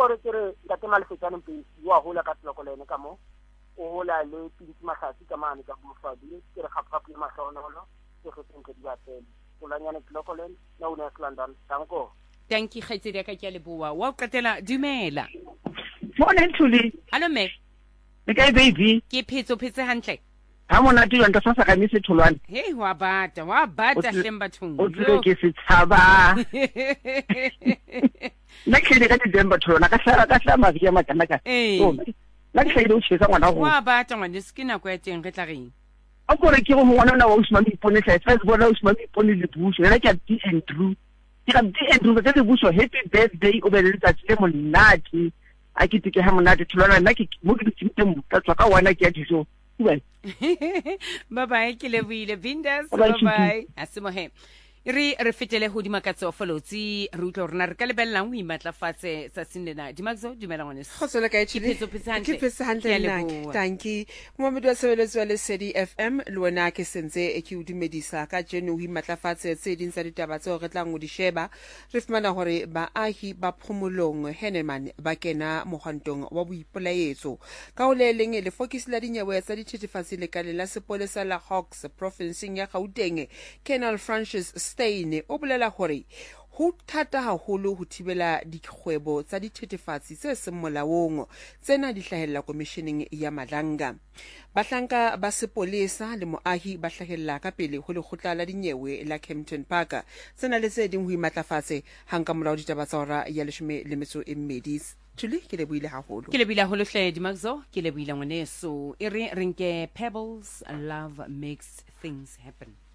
gore ke re ntate Malefetsane Mpisi wa hola ka tlokolene ka mo o hola le Pinki Mahlatsi ka mane ka Bofadi ke re gape le mahlohonolo ke go tsentse di batele polanyane tlokolene na una London danko thank you kgaitsedi ka ke leboa wa qetela dumela Morning Thuli. hallo me Le kae baby? ke phetse hantle Ha monate yo nka sasa ka mise tholwane. hey wa bata hleng bathong O tsile ke se tshaba. Na ke le ka December tholwana ka hla mari ya makana ka. Na ke ile o tsheka ngwana go. wa bata ngwane skina kwa teng re tla reng A gore ke go ngwana na wa Usmane ipone tla tsa bona Usmane ipone le buso. Yena ke a di Andrew. Ke ga di Andrew ka le buso happy birthday o be le tsatsi le monate. A ke tike ha monate tholwana nna ke mo ke tsinte mo ka tswa ka wana ke a dijo. bye bye ke leboile Bindas bye bye asimohe re fetele ho dimakatso folotsi re utlo rena re ka lebellang ho imatlafatse sa sinena dimakso dumela ngwane Khosola ka itshile ke phetse hantle nna tanki Mohammed wa sebeletso wa Lesedi FM le wena ke sentse e ke udumedisa ka jeno ho imatlafatse tse ding tsa ditaba tseo re tlang go di sheba re fumana hore baahi ba phomolong Henneman ba kena mohwantong wa boipolaetso ka ho le leng le focus la dinyewe tsa dithethefatsi le ka la sepolesa la Hawks province ya Gauteng Colonel Francis Stein o bolela hore ho thata haholo ho thibela dikgwebo tsa dithethefatsi tse seng molaong tsena di hlahella komisheneng ya Madlanga bahlanka ba sepolesa le moahi ba hlahella ka pele ho lekgotla la dinyewe la Kempton Park tsena le tse ding ho imatlafatse hanka morao ditaba tsa hora ya 12 Thuli ke leboile haholo ke leboile haholo hle dimakso ke leboile ngwaneso e re renke Pebbles love makes things happen